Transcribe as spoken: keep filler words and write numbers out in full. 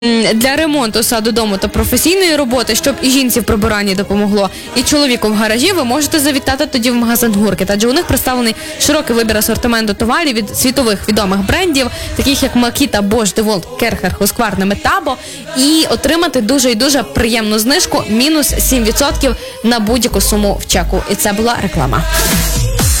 для ремонту саду, дому та професійної роботи, щоб і жінці в прибиранні допомогло, і чоловіку в гаражі, ви можете завітати тоді в магазин Гуркіт, адже у них представлений широкий вибір асортименту товарів від світових відомих брендів, таких як Makita, Bosch, DeWalt, Kercher, Husqvarna, Metabo, і отримати дуже і дуже приємну знижку, мінус сім відсотків на будь-яку суму в чеку. І це була реклама.